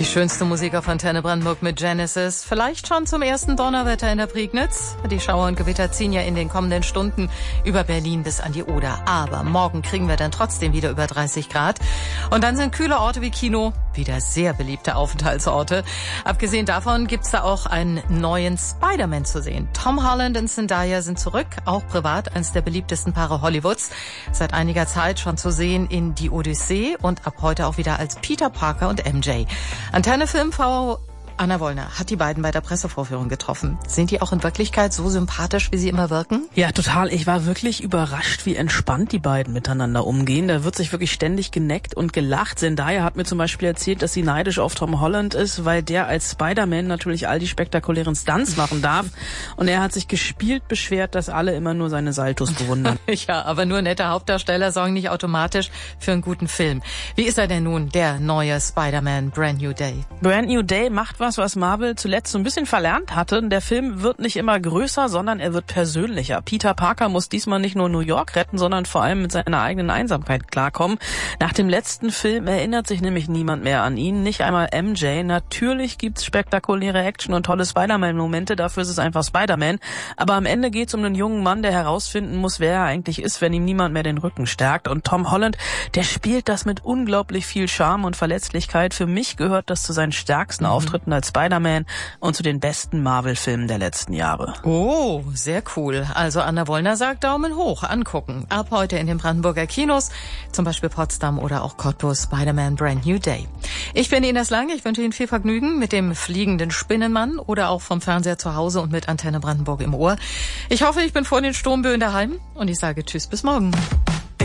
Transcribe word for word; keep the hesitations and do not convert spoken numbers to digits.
Die schönste Musik auf Antenne Brandenburg mit Genesis. Vielleicht schon zum ersten Donnerwetter in der Prignitz. Die Schauer und Gewitter ziehen ja in den kommenden Stunden über Berlin bis an die Oder. Aber morgen kriegen wir dann trotzdem wieder über dreißig Grad. Und dann sind kühle Orte wie Kino wieder sehr beliebte Aufenthaltsorte. Abgesehen davon gibt's da auch einen neuen Spider-Man zu sehen. Tom Holland und Zendaya sind zurück, auch privat eines der beliebtesten Paare Hollywoods. Seit einiger Zeit schon zu sehen in Die Odyssee und ab heute auch wieder als Peter Parker und M J. Antenne Filmfrau Anna Wollner hat die beiden bei der Pressevorführung getroffen. Sind die auch in Wirklichkeit so sympathisch, wie sie immer wirken? Ja, total. Ich war wirklich überrascht, wie entspannt die beiden miteinander umgehen. Da wird sich wirklich ständig geneckt und gelacht. Zendaya hat mir zum Beispiel erzählt, dass sie neidisch auf Tom Holland ist, weil der als Spider-Man natürlich all die spektakulären Stunts machen darf. Und er hat sich gespielt beschwert, dass alle immer nur seine Saltos bewundern. Ja, aber nur nette Hauptdarsteller sorgen nicht automatisch für einen guten Film. Wie ist er denn nun, der neue Spider-Man Brand New Day? Brand New Day macht was, was Marvel zuletzt so ein bisschen verlernt hatte. Der Film wird nicht immer größer, sondern er wird persönlicher. Peter Parker muss diesmal nicht nur New York retten, sondern vor allem mit seiner eigenen Einsamkeit klarkommen. Nach dem letzten Film erinnert sich nämlich niemand mehr an ihn, nicht einmal M J. Natürlich gibt's spektakuläre Action und tolle Spider-Man-Momente, dafür ist es einfach Spider-Man. Aber am Ende geht's um einen jungen Mann, der herausfinden muss, wer er eigentlich ist, wenn ihm niemand mehr den Rücken stärkt. Und Tom Holland, der spielt das mit unglaublich viel Charme und Verletzlichkeit. Für mich gehört das zu seinen stärksten mhm. Auftritten als Spider-Man und zu den besten Marvel-Filmen der letzten Jahre. Oh, sehr cool. Also Anna Wollner sagt Daumen hoch, angucken. Ab heute in den Brandenburger Kinos, zum Beispiel Potsdam oder auch Cottbus, Spider-Man Brand New Day. Ich bin Ines Lang, ich wünsche Ihnen viel Vergnügen mit dem fliegenden Spinnenmann oder auch vom Fernseher zu Hause und mit Antenne Brandenburg im Ohr. Ich hoffe, ich bin vor den Sturmböen daheim und ich sage Tschüss, bis morgen.